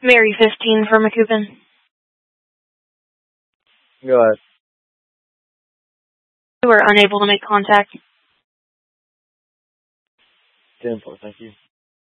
Mary 15 for McCoupin. Go ahead. We were unable to make contact. 10-4, thank you.